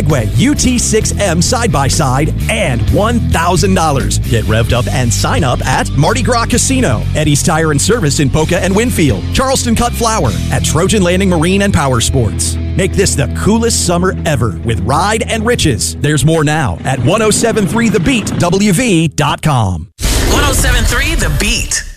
Segway UT6M side-by-side, and $1,000. Get revved up and sign up at Mardi Gras Casino, Eddie's Tire and Service in Poca and Winfield, Charleston Cut Flower, at Trojan Landing Marine and Power Sports. Make this the coolest summer ever with Ride and Riches. There's more now at 1073thebeatwv.com. 1073 The Beat.